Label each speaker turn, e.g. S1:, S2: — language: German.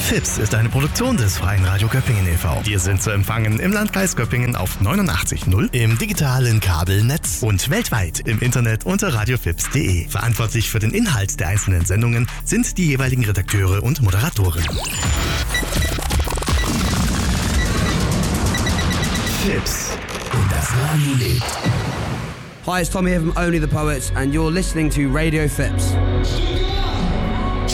S1: FIPS ist eine Produktion des Freien Radio Göppingen e.V. Wir sind zu empfangen im Landkreis Göppingen auf 89.0, im digitalen Kabelnetz und weltweit im Internet unter radiofips.de. Verantwortlich für den Inhalt der einzelnen Sendungen sind die jeweiligen Redakteure und Moderatoren. FIPS. Und das Radio lebt.
S2: Hi, it's Tommy here from Only the Poets, and you're listening to Radio Fips.